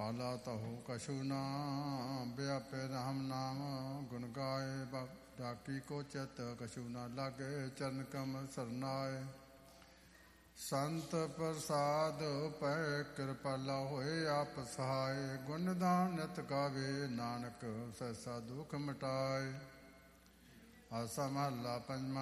ਮਾਲਾ ਤਹੋ ਕਛੂ ਨਾ ਵਿਆਪੇ ਰਾਮ ਨਾਮ ਗੁਣ ਗਾਏ ਡਾਕੀ ਕੋ ਚਿਤ ਕਛੂ ਨਾ ਲਾਗੇ ਚਰਨ ਕਮਲ ਸਰਨਾਏ ਸੰਤ ਪ੍ਰਸਾਦ ਪੈ ਕਿਰਪਾਲਾ ਹੋਏ ਆਪ ਸਹਾਏ ਗੁਣ ਦਾਨ ਨਿਤ ਗਾਵੇ ਨਾਨਕ ਸੈਸਾ ਦੁਖ ਮਿਟਾਏ ਆਸਾ ਮਹੱਲਾ ਪੰਜਵਾਂ।